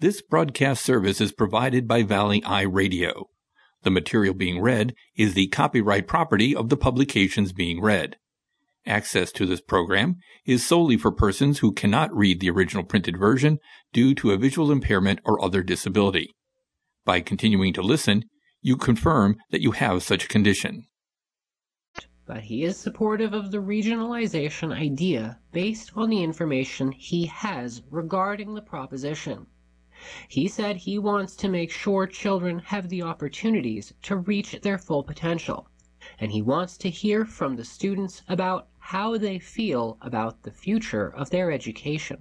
This broadcast service is provided by Valley Eye Radio. The material being read is the copyright property of the publications being read. Access to this program is solely for persons who cannot read the original printed version due to a visual impairment or other disability. By continuing to listen, you confirm that you have such a condition. But he is supportive of the regionalization idea based on the information he has regarding the proposition. He said he wants to make sure children have the opportunities to reach their full potential, and he wants to hear from the students about how they feel about the future of their education.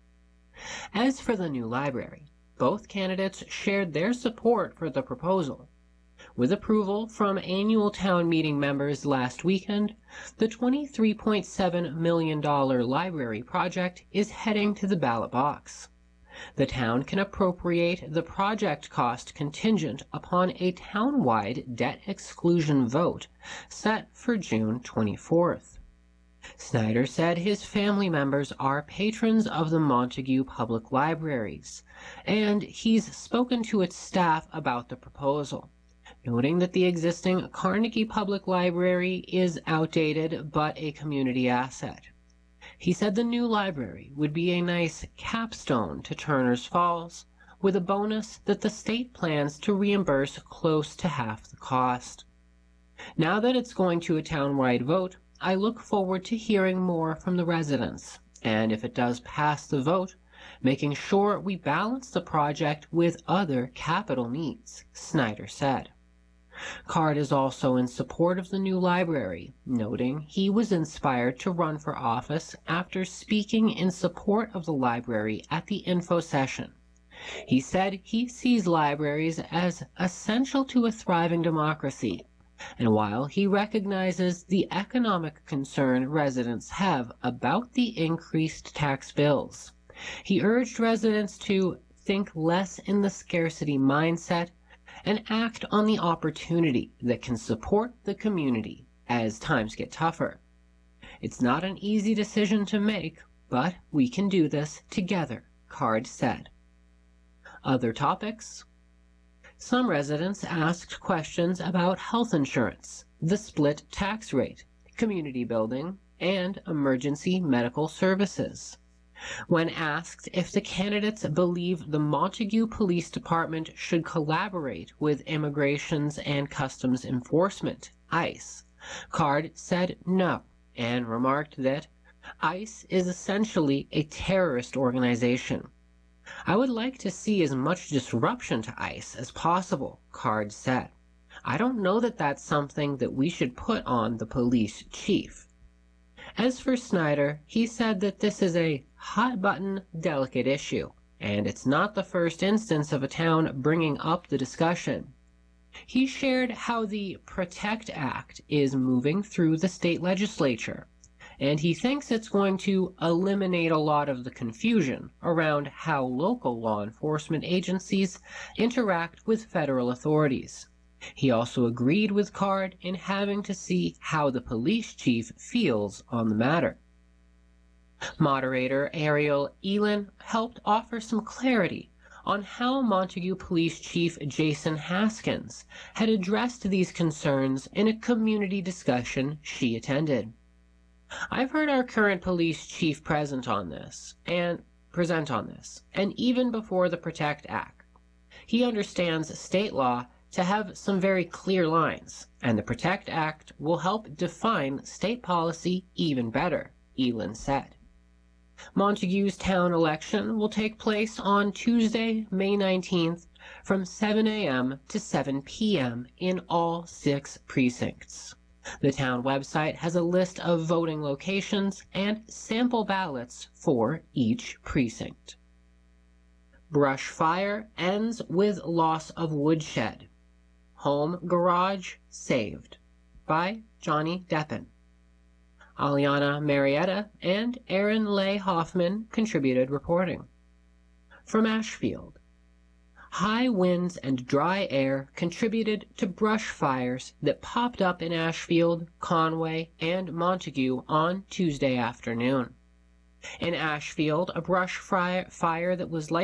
As for the new library, both candidates shared their support for the proposal. With approval from annual town meeting members last weekend, the $23.7 million library project is heading to the ballot box. The town can appropriate the project cost contingent upon a town-wide debt exclusion vote set for June 24th. Snyder said his family members are patrons of the Montague Public Libraries, and he's spoken to its staff about the proposal, noting that the existing Carnegie Public Library is outdated but a community asset. He said the new library would be a nice capstone to Turner's Falls, with a bonus that the state plans to reimburse close to half the cost. Now that it's going to a town-wide vote, I look forward to hearing more from the residents, and if it does pass the vote, making sure we balance the project with other capital needs, Snyder said. Card is also in support of the new library, noting he was inspired to run for office after speaking in support of the library at the info session. He said he sees libraries as essential to a thriving democracy, and while he recognizes the economic concern residents have about the increased tax bills, he urged residents to think less in the scarcity mindset and act on the opportunity that can support the community as times get tougher. It's not an easy decision to make, but we can do this together, Card said. Other topics. Some residents asked questions about health insurance, the split tax rate, community building, and emergency medical services. When asked if the candidates believe the Montague Police Department should collaborate with Immigrations and Customs Enforcement, ICE, Card said no and remarked that ICE is essentially a terrorist organization. I would like to see as much disruption to ICE as possible, Card said. I don't know that that's something that we should put on the police chief. As for Snyder, he said that this is a hot-button, delicate issue, and it's not the first instance of a town bringing up the discussion. He shared how the PROTECT Act is moving through the state legislature, and he thinks it's going to eliminate a lot of the confusion around how local law enforcement agencies interact with federal authorities. He also agreed with Card in having to see how the police chief feels on the matter. Moderator Ariel Elin helped offer some clarity on how Montague Police Chief Jason Haskins had addressed these concerns in a community discussion she attended. I've heard our current police chief present on this, and even before the PROTECT Act. He understands state law to have some very clear lines, and the PROTECT Act will help define state policy even better, Elin said. Montague's town election will take place on Tuesday, May 19th from 7 a.m. to 7 p.m. in all 6 precincts. The town website has a list of voting locations and sample ballots for each precinct. Brush fire ends with loss of woodshed. Home garage saved. By Johnny Deppen. Aliana Marietta and Aaron Leigh Hoffman contributed reporting. From Ashfield, high winds and dry air contributed to brush fires that popped up in Ashfield, Conway, and Montague on Tuesday afternoon. In Ashfield, a brush fire that was likely